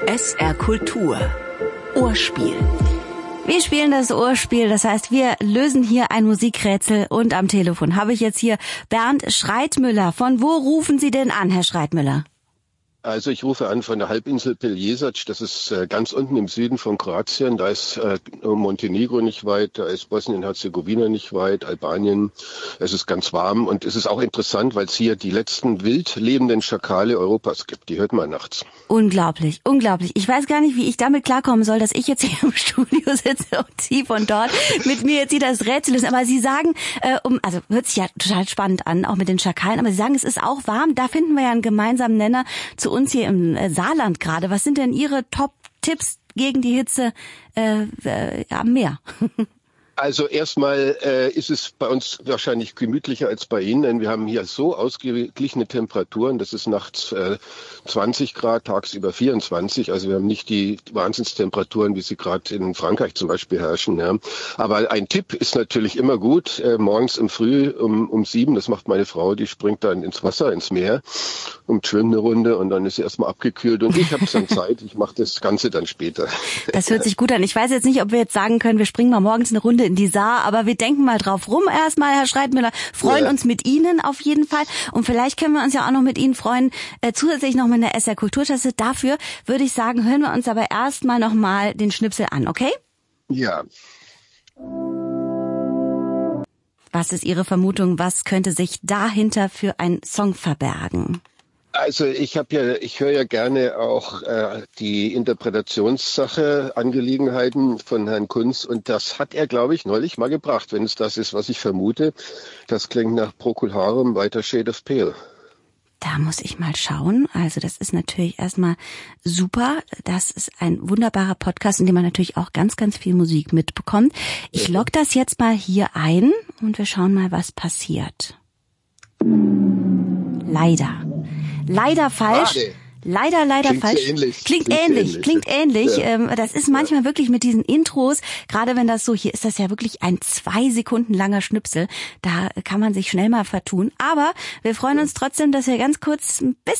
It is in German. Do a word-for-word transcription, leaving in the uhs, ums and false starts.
S R Kultur. Ohrspiel. Wir spielen das Ohrspiel, das heißt, wir lösen hier ein Musikrätsel und am Telefon habe ich jetzt hier Bernd Schreitmüller. Von wo rufen Sie denn an, Herr Schreitmüller? Also ich rufe an von der Halbinsel Peljesac, das ist äh, ganz unten im Süden von Kroatien. Da ist äh, Montenegro nicht weit, da ist Bosnien-Herzegowina nicht weit, Albanien. Es ist ganz warm und es ist auch interessant, weil es hier die letzten wild lebenden Schakale Europas gibt. Die hört man nachts. Unglaublich, unglaublich. Ich weiß gar nicht, wie ich damit klarkommen soll, dass ich jetzt hier im Studio sitze und Sie von dort mit mir jetzt hier das Rätsel lösen. Aber Sie sagen, äh, um, also hört sich ja total spannend an, auch mit den Schakalen, aber Sie sagen, es ist auch warm. Da finden wir ja einen gemeinsamen Nenner zu uns hier im Saarland gerade. Was sind denn Ihre Top-Tipps gegen die Hitze äh, äh, am Meer? Also erstmal äh, ist es bei uns wahrscheinlich gemütlicher als bei Ihnen, denn wir haben hier so ausgeglichene Temperaturen. Das ist nachts äh, zwanzig Grad, tagsüber vierundzwanzig. Also wir haben nicht die Wahnsinnstemperaturen, wie sie gerade in Frankreich zum Beispiel herrschen. Ja. Aber ein Tipp ist natürlich immer gut, äh, morgens im Früh um, um sieben, das macht meine Frau, die springt dann ins Wasser, ins Meer und schwimmt eine Runde und dann ist sie erstmal abgekühlt. Und ich habe dann Zeit, ich mache das Ganze dann später. Das hört sich gut an. Ich weiß jetzt nicht, ob wir jetzt sagen können, wir springen mal morgens eine Runde in die Saar, aber wir denken mal drauf rum erstmal, Herr Schreitmüller, freuen ja. uns mit Ihnen auf jeden Fall und vielleicht können wir uns ja auch noch mit Ihnen freuen, äh, zusätzlich noch mit einer S R Kulturtasse. Dafür würde ich sagen, hören wir uns aber erstmal noch mal den Schnipsel an, okay? Ja. Was ist Ihre Vermutung, was könnte sich dahinter für ein Song verbergen? Also ich habe ja, ich höre ja gerne auch äh, die Interpretationssache, Angelegenheiten von Herrn Kunz und das hat er, glaube ich, neulich mal gebracht, wenn es das ist, was ich vermute. Das klingt nach Procol Harum, weiter Shade of Pale. Da muss ich mal schauen. Also das ist natürlich erstmal super. Das ist ein wunderbarer Podcast, in dem man natürlich auch ganz, ganz viel Musik mitbekommt. Ich logge das jetzt mal hier ein und wir schauen mal, was passiert. Leider. Leider falsch. Schade. Leider, leider Klingt falsch. ähnlich. Klingt, Klingt ähnlich, ähnlich. klingt ähnlich. Ja. Ähm, das ist manchmal ja. wirklich mit diesen Intros, gerade wenn das so, hier ist das ja wirklich ein zwei Sekunden langer Schnipsel, da kann man sich schnell mal vertun. Aber wir freuen uns trotzdem, dass wir ganz kurz ein bisschen